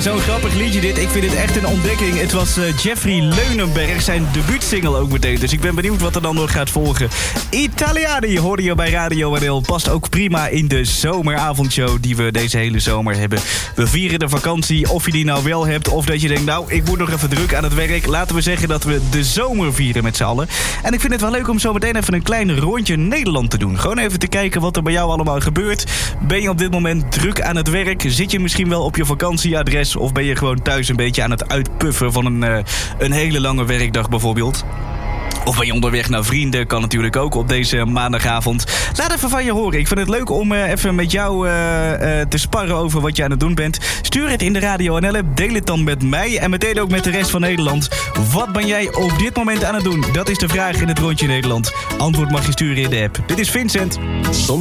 zo'n grappig liedje dit. Ik vind het echt een ontdekking. Het was Jeffrey Leunenberg, zijn debuutsingle ook meteen. Dus ik ben benieuwd wat er dan nog gaat volgen. Italiani hoorde je bij Radio NL. Past ook prima in de zomeravondshow die we deze hele zomer hebben. We vieren de vakantie, of je die nou wel hebt, of dat je denkt, nou, ik moet nog even druk aan het werk. Laten we zeggen dat we de zomer vieren met z'n allen. En ik vind het wel leuk om zo meteen even een klein rondje Nederland te doen. Gewoon even te kijken wat er bij jou allemaal gebeurt. Ben je op dit moment druk aan het werk? Zit je misschien wel op je vakantieadres? Of ben je gewoon thuis een beetje aan het uitpuffen van een hele lange werkdag bijvoorbeeld? Of ben je onderweg naar vrienden? Kan natuurlijk ook op deze maandagavond. Laat even van je horen. Ik vind het leuk om even met jou te sparren over wat je aan het doen bent. Stuur het in de Radio NL-app. Deel het dan met mij en meteen ook met de rest van Nederland. Wat ben jij op dit moment aan het doen? Dat is de vraag in het Rondje Nederland. Antwoord mag je sturen in de app. Dit is Vincent.